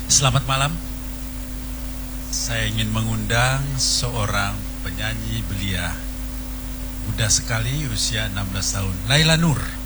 Selamat malam. Saya ingin mengundang seorang penyanyi belia, muda sekali, usia 16 tahun, Laila Nur.